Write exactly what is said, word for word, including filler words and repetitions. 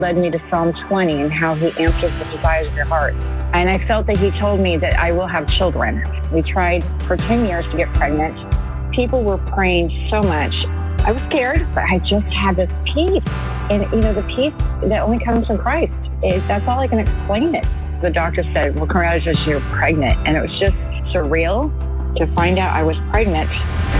led me to Psalm twenty and how he answers the desires of your heart. And I felt that he told me that I will have children. We tried for ten years to get pregnant. People were praying so much. I was scared, but I just had this peace. And, you know, the peace that only comes from Christ. It, that's all I can explain it. The doctor said, well, congratulations, you're pregnant. And it was just surreal to find out I was pregnant.